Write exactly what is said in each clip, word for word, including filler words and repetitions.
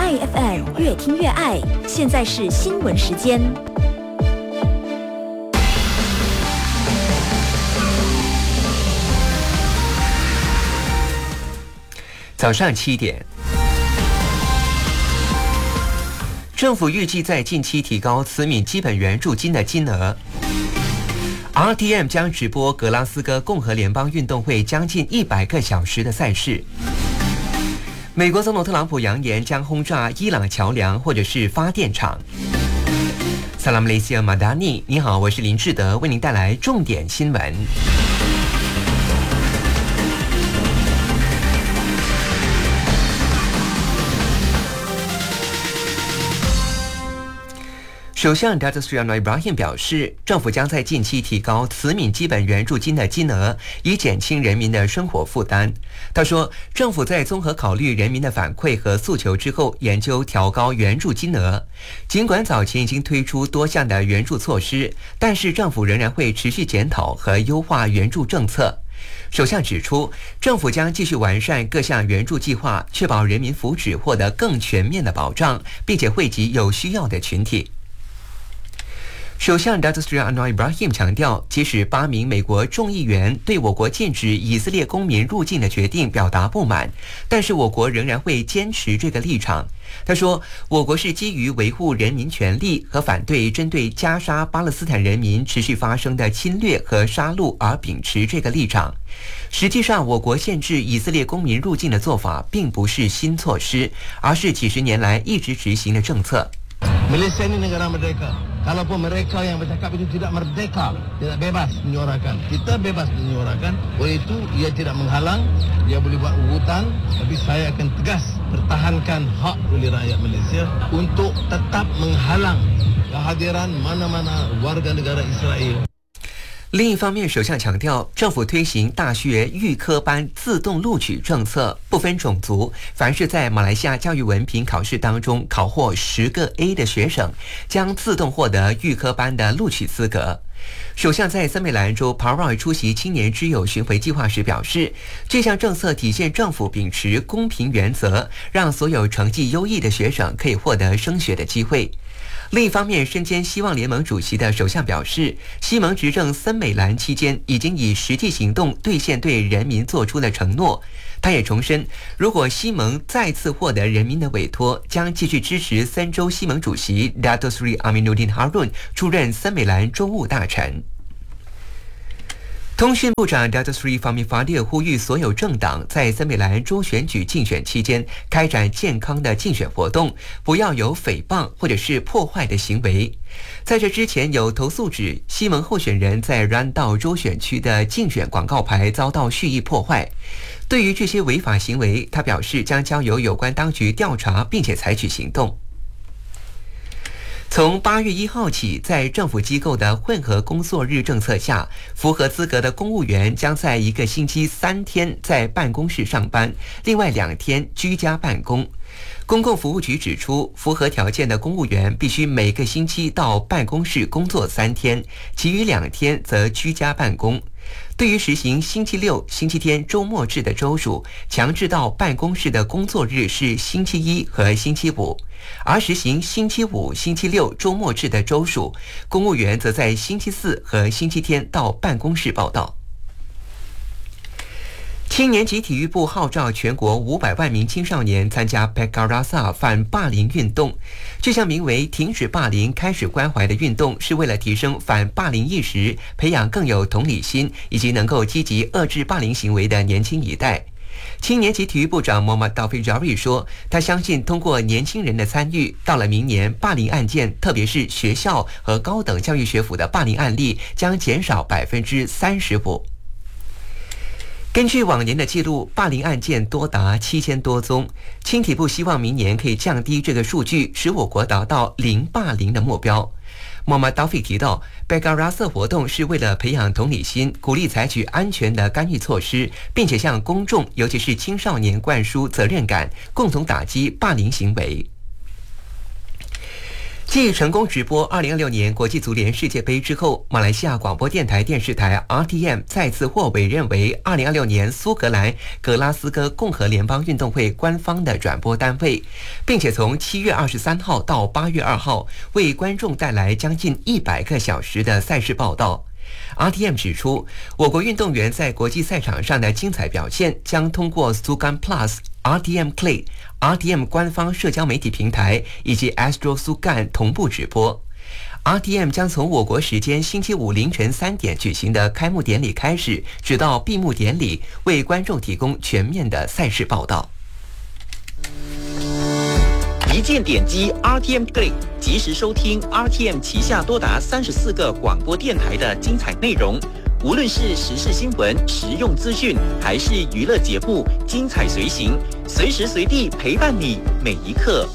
爱 F M， 越听越爱。现在是新闻时间。 早上七点，政府预计在近期提高慈悯基本援助金的金额。R T M 将直播格拉斯哥共和联邦运动会将近一百个小时的赛事。美国总统特朗普扬言将轰炸伊朗桥梁或者是发电厂。萨拉姆雷西尔马达尼，你好，我是林志德，为您带来重点新闻。首相 Datuk Seri Anwar Ibrahim 表示，政府将在近期提高慈悯基本援助金的金额，以减轻人民的生活负担。他说，政府在综合考虑人民的反馈和诉求之后，研究调高援助金额。尽管早前已经推出多项的援助措施，但是政府仍然会持续检讨和优化援助政策。首相指出，政府将继续完善各项援助计划，确保人民福祉获得更全面的保障，并且惠及有需要的群体。首相 Datuk Seri Anwar Ibrahim 强调，即使八名美国众议员对我国禁止以色列公民入境的决定表达不满，但是我国仍然会坚持这个立场。他说，我国是基于维护人民权利和反对针对加沙巴勒斯坦人民持续发生的侵略和杀戮而秉持这个立场。实际上，我国限制以色列公民入境的做法并不是新措施，而是几十年来一直执行的政策。 Malaysia ini negara merdeka. Kalaupun mereka yang bercakap itu tidak merdeka, tidak bebas menyuarakan. Kita bebas menyuarakan. Oleh itu, ia tidak menghalang. Dia boleh buat urutan. Tapi saya akan tegas pertahankan hak oleh rakyat Malaysia untuk tetap menghalang kehadiran mana-mana warga negara Israel。 另一方面，首相强调，政府推行大学预科班自动录取政策，不分种族，凡是在马来西亚教育文凭考试当中考获十个 A 的学生，将自动获得预科班的录取资格。首相在森美兰州 Paroi 出席青年之友巡回计划时表示，这项政策体现政府秉持公平原则，让所有成绩优异的学生可以获得升学的机会。另一方面，身兼希望联盟主席的首相表示，希盟执政森美兰期间已经以实际行动兑现对人民做出的承诺。他也重申，如果希盟再次获得人民的委托，将继续支持森州希盟主席 Datuk Seri Aminuddin Harun 出任森美兰州务大臣。通讯部长 Datuk Seri Fahmi Fadil 呼吁所有政党在森美兰州选举竞选期间开展健康的竞选活动，不要有诽谤或者是破坏的行为。在这之前，有投诉指希盟候选人在 Run 道州选区的竞选广告牌遭到蓄意破坏。对于这些违法行为，他表示将交由有关当局调查，并且采取行动。从八月一号起，在政府机构的混合工作日政策下，符合资格的公务员将在一个星期三天在办公室上班，另外两天居家办公。公共服务局指出，符合条件的公务员必须每个星期到办公室工作三天，其余两天则居家办公。对于实行星期六、星期天周末制的州属，强制到办公室的工作日是星期一和星期五，而实行星期五、星期六周末制的州属，公务员则在星期四和星期天到办公室报到。青年及体育部号召全国五百万名青少年参加 Pekka Rasa 反霸凌运动。这项名为“停止霸凌，开始关怀”的运动，是为了提升反霸凌意识，培养更有同理心以及能够积极遏制霸凌行为的年轻一代。青年及体育部长 Muhammad Taufik Jari 说，他相信通过年轻人的参与，到了明年，霸凌案件，特别是学校和高等教育学府的霸凌案例将减少百分之三十五。根据往年的记录，霸凌案件多达七千多宗。青体部希望明年可以降低这个数据，使我国达到零霸凌的目标。莫马道菲提到，贝嘎拉瑟活动是为了培养同理心，鼓励采取安全的干预措施，并且向公众，尤其是青少年灌输责任感，共同打击霸凌行为。 继成功直播二零二六年国际足联世界杯之后，马来西亚广播电台电视台 R T M 再次获委任为二零二六年苏格兰格拉斯哥共和联邦运动会官方的转播单位，并且从七月二十三号到八月二号为观众带来将近一百个小时的赛事报道。R T M 指出，我国运动员在国际赛场上的精彩表现将通过 Sukan Plus、R T M Play、R T M 官方社交媒体平台以及 Astro Sukan 同步直播。R T M 将从我国时间星期五凌晨三点举行的开幕典礼开始，直到闭幕典礼，为观众提供全面的赛事报道。 一键点击 R T M Play， 及时收听 R T M 旗下多达三十四个广播电台的精彩内容。无论是时事新闻、实用资讯，还是娱乐节目，精彩随行，随时随地陪伴你每一刻。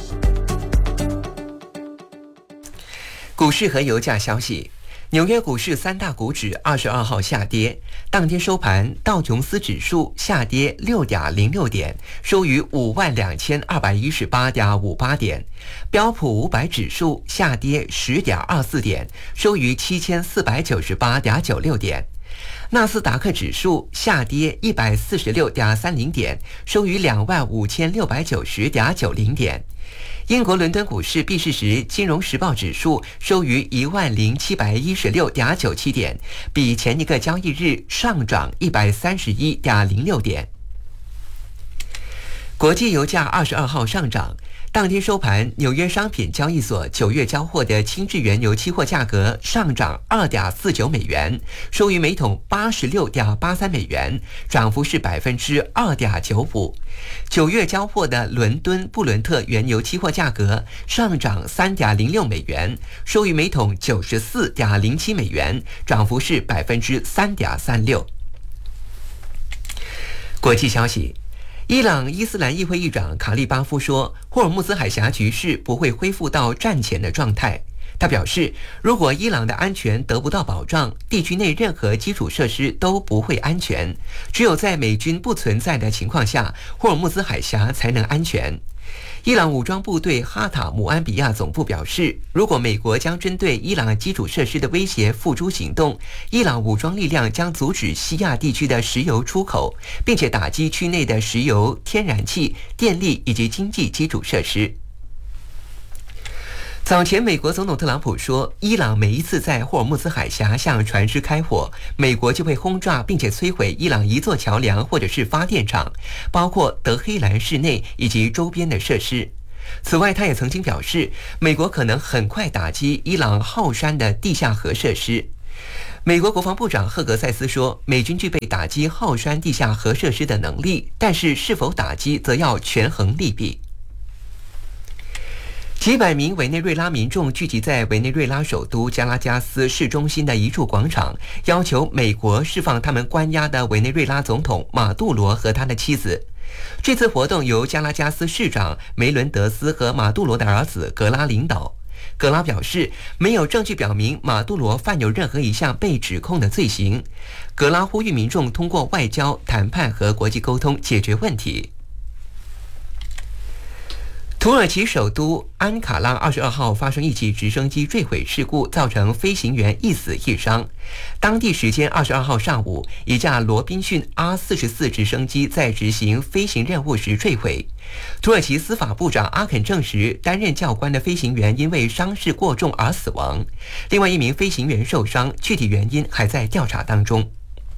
股市和油价消息。纽约股市三大股指二十二号下跌，当天收盘，道琼斯指数下跌六点零六点，收于五万两千二百一十八点五八点；标普五百指数下跌十点二四点，收于七千四百九十八点九六点；纳斯达克指数下跌一百四十六点三零点，收于两万五千六百九十点九零点。英国伦敦股市闭市时，金融时报指数收于一万零七百一十六点九七点，比前一个交易日上涨一百三十一点零六点。国际油价二十二号上涨，当天收盘，纽约商品交易所九月交货的轻质原油期货价格上涨二点四九美元，收于每桶八十六点八三美元，涨幅是百分之二点九五。九月交货的伦敦布伦特原油期货价格上涨三点零六美元，收于每桶九十四点零七美元，涨幅是百分之三点三六。国际消息。伊朗伊斯兰议会议长卡利巴夫说，霍尔木兹海峡局势不会恢复到战前的状态。他表示，如果伊朗的安全得不到保障，地区内任何基础设施都不会安全。只有在美军不存在的情况下，霍尔木兹海峡才能安全。伊朗武装部队哈塔姆安比亚总部表示，如果美国将针对伊朗基础设施的威胁付诸行动，伊朗武装力量将阻止西亚地区的石油出口，并且打击区内的石油、天然气、电力以及经济基础设施。早前，美国总统特朗普说，伊朗每一次在霍尔木兹海峡向船只开火，美国就会轰炸并且摧毁伊朗一座桥梁或者是发电厂，包括德黑兰市内以及周边的设施。此外，他也曾经表示，美国可能很快打击伊朗浩山的地下核设施。美国国防部长赫格塞斯说，美军具备打击浩山地下核设施的能力，但是是否打击则要权衡利弊。几百名委内瑞拉民众聚集在委内瑞拉首都加拉加斯市中心的一处广场，要求美国释放他们关押的委内瑞拉总统马杜罗和他的妻子。这次活动由加拉加斯市长梅伦德斯和马杜罗的儿子格拉领导。格拉表示，没有证据表明马杜罗犯有任何一项被指控的罪行。格拉呼吁民众通过外交、谈判和国际沟通解决问题。土耳其首都安卡拉二十二号发生一起直升机坠毁事故，造成飞行员一死一伤。当地时间二十二号上午，一架罗宾逊 R 四十四直升机在执行飞行任务时坠毁。土耳其司法部长阿肯证实，担任教官的飞行员因为伤势过重而死亡，另外一名飞行员受伤，具体原因还在调查当中。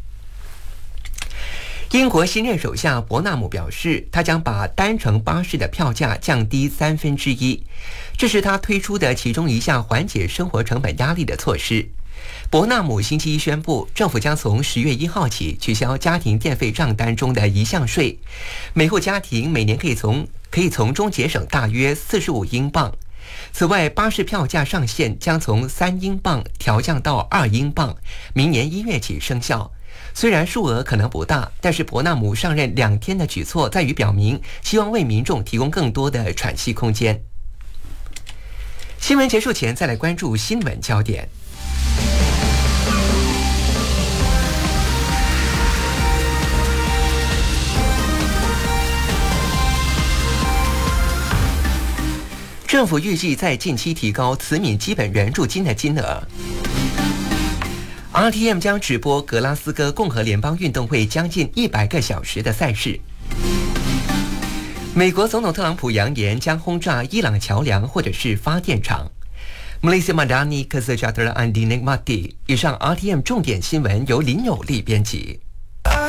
英国新任首相伯纳姆表示，他将把单程巴士的票价降低三分之一，这是他推出的其中一项缓解生活成本压力的措施。伯纳姆星期一宣布，政府将从十月一号起取消家庭电费账单中的一项税，每户家庭每年可以从可以从中节省大约四十五英镑。此外，巴士票价上限将从三英镑调降到二英镑，明年一月起生效。虽然数额可能不大，但是伯纳姆上任两天的举措在于表明，希望为民众提供更多的喘息空间。新闻结束前，再来关注新闻焦点。 政府预计在近期提高慈悯基本援助金的金额。R T M 将直播格拉斯哥共和联邦运动会将近一百个小时的赛事。美国总统特朗普扬言将轰炸伊朗桥梁或者是发电厂。Malaysia Madani Kesejahteraan di Nikmati。以上 R T M 重点新闻由林有利编辑。